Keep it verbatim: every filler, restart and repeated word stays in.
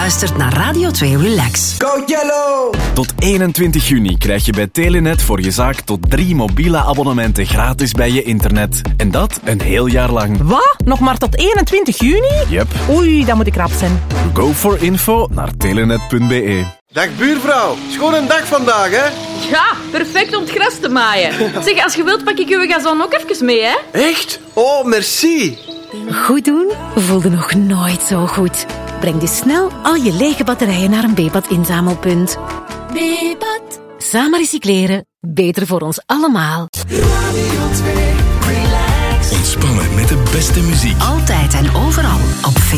luistert naar Radio twee Relax. Go Yellow! Tot eenentwintig juni krijg je bij Telenet voor je zaak tot drie mobiele abonnementen gratis bij je internet. En dat een heel jaar lang. Wat? Nog maar tot eenentwintig juni? Yep. Oei, dan moet ik rap zijn. Go for info naar telenet punt be. Dag buurvrouw, schoon een dag vandaag, hè? Ja, perfect om het gras te maaien. Zeg, als je wilt pak ik uw gazon ook even mee, hè? Echt? Oh, merci. Goed doen voelde nog nooit zo goed. Breng dus snel al je lege batterijen naar een B-pad-inzamelpunt. B-pad. Samen recycleren. Beter voor ons allemaal. Ontspannen met de beste muziek. Altijd en overal op